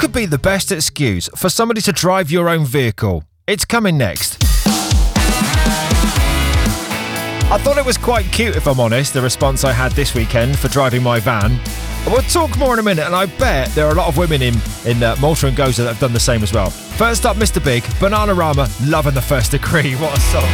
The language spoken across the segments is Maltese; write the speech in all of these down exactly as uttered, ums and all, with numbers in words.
could be the best excuse for somebody to drive your own vehicle? It's coming next. I thought it was quite cute, if I'm honest, the response I had this weekend for driving my van. We'll talk more in a minute, and I bet there are a lot of women in, in uh, Malta and Goza that have done the same as well. First up, Mister Big, Bananarama, Loving the First Degree. What a song.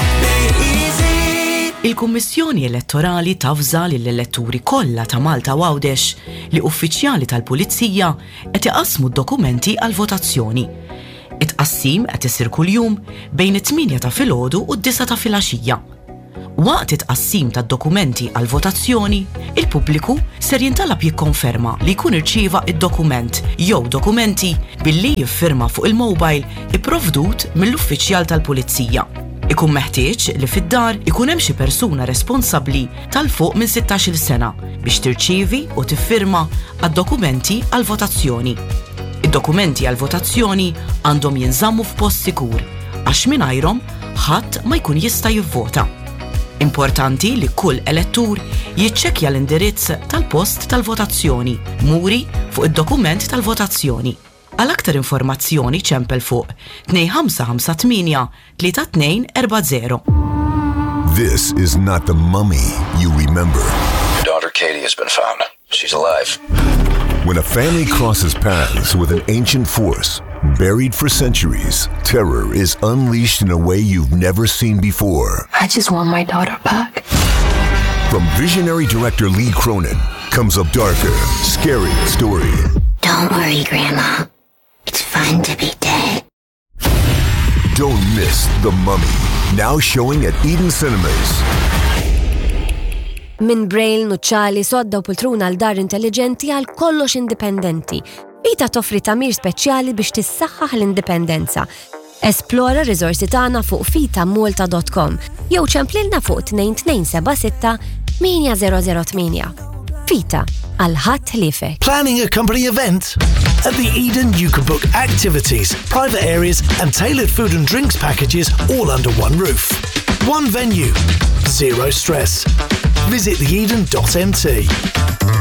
Il-Kummissjoni Elettorali tafża lill-elettori kollha ta' Malta u Għawdex li uffiċjali tal-Pulizija qed iqassmu d-dokumenti għal-votazzjoni. It-qassim qed isir kuljum bejn it-tminja ta' filgħodu u d-disa ta' filgħaxija. Waqt it-qassim tad-dokumenti għal-votazzjoni, il-pubbliku ser jintalab jikkonferma li jkun irċieva id-dokument jew dokumenti billi jiffirma fuq il-mobile ipprovdut mill-uffiċjal tal-Pulizija. Ikun meħtieġ li fid-dar ikun hemm xi persuna responsabbli tal-fuq minn sittax-il sena biex tirċievi u tiffirma għad-dokumenti għall-votazzjoni. Id-dokumenti għall-votazzjoni għandhom jinżammu f'post sikur għax mingħajrhom ħadd ma jkun jista' jivvota. Importanti li kull elettur jiċċekkja l-indirizz tal-post tal-votazzjoni muri fuq id-dokument tal-votazzjoni. Għal aktar informazzjoni ċempel fuq two five five eight three two four zero. This is not the mummy you remember. Your daughter Katie has been found. She's alive. When a family crosses paths with an ancient force, buried for centuries, terror is unleashed in a way you've never seen before. I just want my daughter back. From visionary director Lee Cronin comes a darker, scarier story. Don't worry, Grandma. It's fun to be dead. Don't miss The Mummy, now showing at Eden Cinemas. Min Braille, Nuċċali, Sodda u Poltruna għal dar intelligenti għal kollox indipendenti. Vita toffri tamir speċjali biex tissaħħaħ l-indipendenza. Esplora r-riżorsi tagħna fuq fita malta dot com jew ċemplilna fuq two two seven six eight zero zero eight. Fita għal ħadd ħliefek. Planning a company event? At the Eden, you can book activities, private areas, and tailored food and drinks packages all under one roof. One venue, zero stress. Visit the eden dot m t.